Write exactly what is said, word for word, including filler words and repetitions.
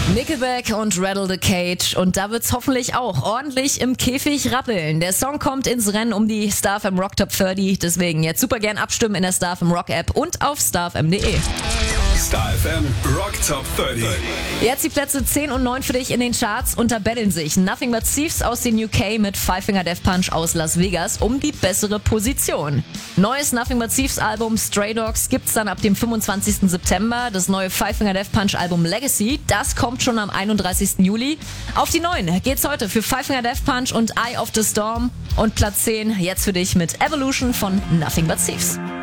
Nickelback und Rattle the Cage und da wird's hoffentlich auch ordentlich im Käfig rappeln. Der Song kommt ins Rennen um die Star F M Rock Top dreißig, deswegen jetzt super gern abstimmen in der Star F M Rock App und auf star f m punkt de. Star F M Rock Top dreißig. Jetzt die Plätze zehn und neun für dich in den Charts und tabellen sich Nothing But Thieves aus den U K mit Five Finger Death Punch aus Las Vegas um die bessere Position. Neues Nothing But Thieves Album Stray Dogs gibt's dann ab dem fünfundzwanzigsten September. Das neue Five Finger Death Punch Album Legacy, das kommt schon am einunddreißigsten Juli. Auf die neun geht's heute für Five Finger Death Punch und Eye of the Storm. Und Platz zehn jetzt für dich mit Evolution von Nothing But Thieves.